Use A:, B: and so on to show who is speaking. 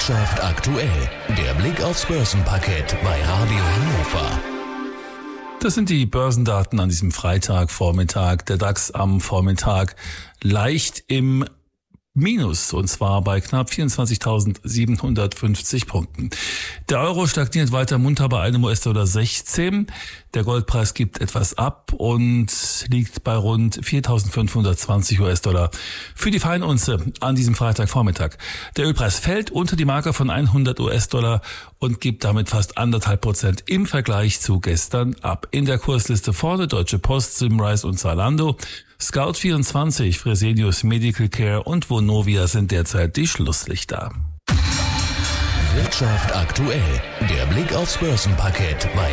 A: Wirtschaft aktuell, der Blick aufs Börsenparkett bei Radio Hannover.
B: Das sind die Börsendaten an diesem Freitagvormittag. Der DAX am Vormittag leicht im Minus, und zwar bei knapp 24.750 Punkten. Der Euro stagniert weiter munter bei einem US-Dollar 16. Der Goldpreis gibt etwas ab und liegt bei rund 4.520 US-Dollar für die Feinunze an diesem Freitagvormittag. Der Ölpreis fällt unter die Marke von 100 US-Dollar und gibt damit fast 1,5% im Vergleich zu gestern ab. In der Kursliste vorne Deutsche Post, Symrise und Zalando. Scout24, Fresenius Medical Care und Vonovia sind derzeit die Schlusslichter.
A: Wirtschaft aktuell, der Blick aufs Börsenparkett bei